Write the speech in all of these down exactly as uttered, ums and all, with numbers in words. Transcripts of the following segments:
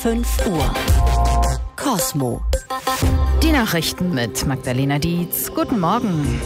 fünf Uhr. Kosmo. Die Nachrichten mit Magdalena Dietz. Guten Morgen.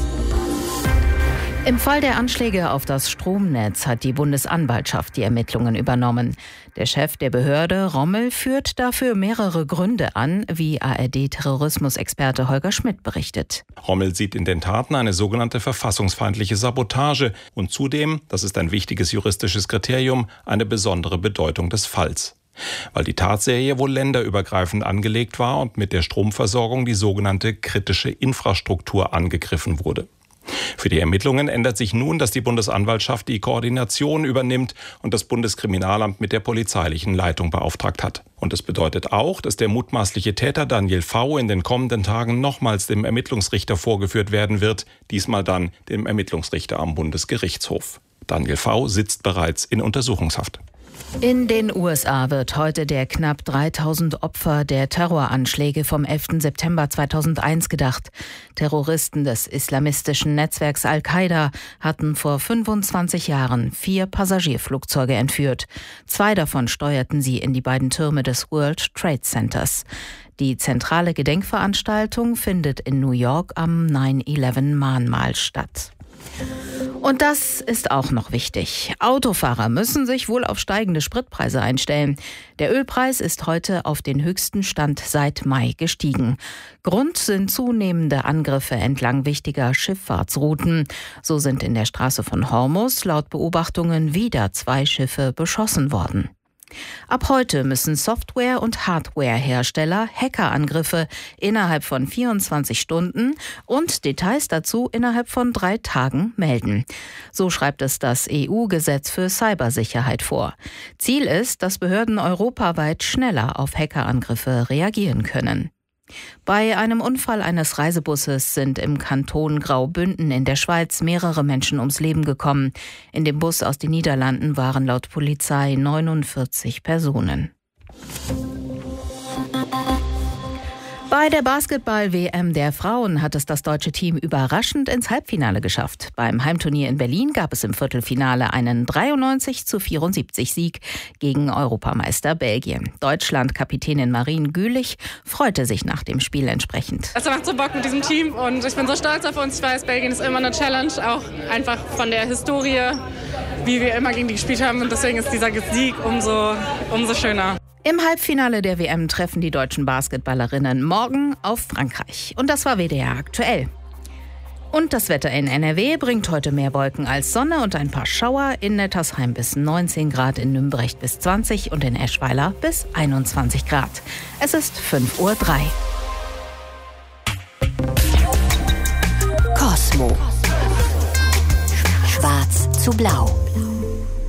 Im Fall der Anschläge auf das Stromnetz hat die Bundesanwaltschaft die Ermittlungen übernommen. Der Chef der Behörde, Rommel, führt dafür mehrere Gründe an, wie A R D-Terrorismusexperte Holger Schmidt berichtet. Rommel sieht in den Taten eine sogenannte verfassungsfeindliche Sabotage und zudem, das ist ein wichtiges juristisches Kriterium, eine besondere Bedeutung des Falls. Weil die Tatserie wohl länderübergreifend angelegt war und mit der Stromversorgung die sogenannte kritische Infrastruktur angegriffen wurde. Für die Ermittlungen ändert sich nun, dass die Bundesanwaltschaft die Koordination übernimmt und das Bundeskriminalamt mit der polizeilichen Leitung beauftragt hat. Und es bedeutet auch, dass der mutmaßliche Täter Daniel V. in den kommenden Tagen nochmals dem Ermittlungsrichter vorgeführt werden wird, diesmal dann dem Ermittlungsrichter am Bundesgerichtshof. Daniel V. sitzt bereits in Untersuchungshaft. In den U S A wird heute der knapp dreitausend Opfer der Terroranschläge vom elften September zweitausendeins gedacht. Terroristen des islamistischen Netzwerks Al-Qaida hatten vor fünfundzwanzig Jahren vier Passagierflugzeuge entführt. Zwei davon steuerten sie in die beiden Türme des World Trade Centers. Die zentrale Gedenkveranstaltung findet in New York am nine eleven Mahnmal statt. Und das ist auch noch wichtig. Autofahrer müssen sich wohl auf steigende Spritpreise einstellen. Der Ölpreis ist heute auf den höchsten Stand seit Mai gestiegen. Grund sind zunehmende Angriffe entlang wichtiger Schifffahrtsrouten. So sind in der Straße von Hormuz laut Beobachtungen wieder zwei Schiffe beschossen worden. Ab heute müssen Software- und Hardwarehersteller Hackerangriffe innerhalb von vierundzwanzig Stunden und Details dazu innerhalb von drei Tagen melden. So schreibt es das E U-Gesetz für Cybersicherheit vor. Ziel ist, dass Behörden europaweit schneller auf Hackerangriffe reagieren können. Bei einem Unfall eines Reisebusses sind im Kanton Graubünden in der Schweiz mehrere Menschen ums Leben gekommen. In dem Bus aus den Niederlanden waren laut Polizei neunundvierzig Personen. Bei der Basketball-W M der Frauen hat es das deutsche Team überraschend ins Halbfinale geschafft. Beim Heimturnier in Berlin gab es im Viertelfinale einen dreiundneunzig zu vierundsiebzig Sieg gegen Europameister Belgien. Deutschland-Kapitänin Marien Gülich freute sich nach dem Spiel entsprechend. Es macht so Bock mit diesem Team und ich bin so stolz auf uns. Ich weiß, Belgien ist immer eine Challenge, auch einfach von der Historie, wie wir immer gegen die gespielt haben. Und deswegen ist dieser Sieg umso, umso schöner. Im Halbfinale der W M treffen die deutschen Basketballerinnen morgen auf Frankreich. Und das war W D R aktuell. Und das Wetter in N R W bringt heute mehr Wolken als Sonne und ein paar Schauer. In Nettersheim bis neunzehn Grad, in Nümbrecht bis zwanzig und in Eschweiler bis einundzwanzig Grad. Es ist fünf Uhr drei. Kosmo. Schwarz zu blau.